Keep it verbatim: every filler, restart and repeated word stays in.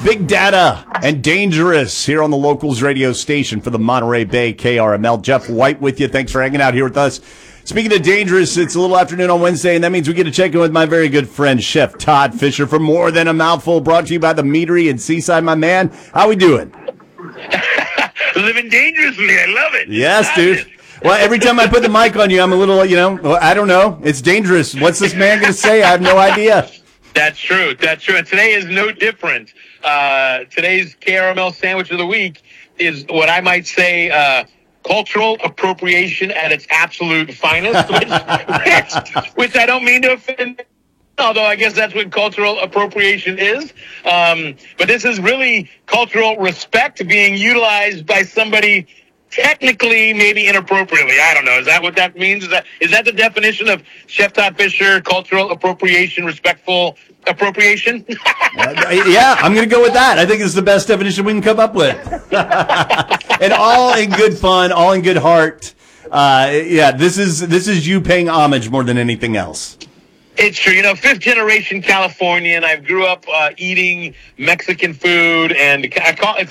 Big Data and Dangerous here on the Locals radio station for the Monterey Bay K R M L. Jeff White with you. Thanks for hanging out here with us. Speaking of Dangerous, it's a little afternoon on Wednesday, and that means we get to check in with my very good friend, Chef Todd Fisher, for More Than a Mouthful, brought to you by the Meadery in Seaside. My man, how we doing? Living dangerously. I love it. Yes, dude. Well, every time I put the mic on you, I'm a little, you know, I don't know. It's dangerous. What's this man going to say? I have no idea. That's true. That's true. And today is no different. Uh, today's K R M L sandwich of the week is what I might say uh, cultural appropriation at its absolute finest, which, which, which I don't mean to offend, although I guess that's what cultural appropriation is. Um, but this is really cultural respect being utilized by somebody technically, maybe inappropriately. I don't know. Is that what that means? Is that is that the definition of Chef Todd Fisher, cultural appropriation, respectful appropriation? uh, yeah, I'm going to go with that. I think it's the best definition we can come up with. And all in good fun, all in good heart. Uh, yeah, this is this is you paying homage more than anything else. It's true. You know, fifth generation Californian. I grew up uh, eating Mexican food, and I call it